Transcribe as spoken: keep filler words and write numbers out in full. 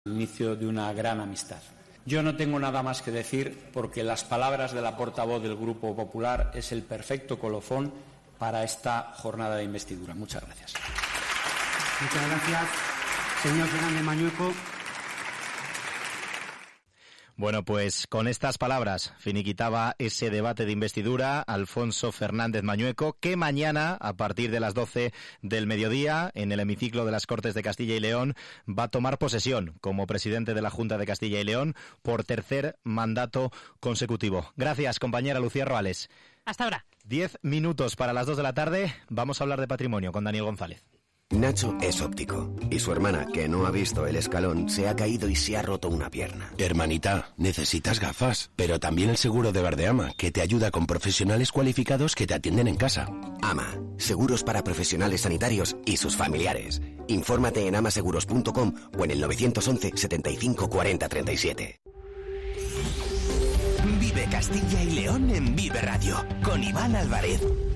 inicio de una gran amistad. Yo no tengo nada más que decir porque las palabras de la portavoz del Grupo Popular es el perfecto colofón para esta jornada de investidura. Muchas gracias. Muchas gracias, señor Fernández Mañueco. Bueno, pues con estas palabras finiquitaba ese debate de investidura Alfonso Fernández Mañueco, que mañana, a partir de las doce del mediodía, en el hemiciclo de las Cortes de Castilla y León, va a tomar posesión como presidente de la Junta de Castilla y León por tercer mandato consecutivo. Gracias, compañera Lucía Roales. Hasta ahora. Diez minutos para las dos de la tarde. Vamos a hablar de patrimonio con Daniel González. Nacho es óptico y su hermana, que no ha visto el escalón, se ha caído y se ha roto una pierna. Hermanita, necesitas gafas, pero también el seguro de Verdeama, que te ayuda con profesionales cualificados que te atienden en casa. AMA, seguros para profesionales sanitarios y sus familiares. Infórmate en amaseguros punto com o en el nueve once setenta y cinco cuarenta treinta y siete. Vive Castilla y León en Vive Radio, con Iván Álvarez.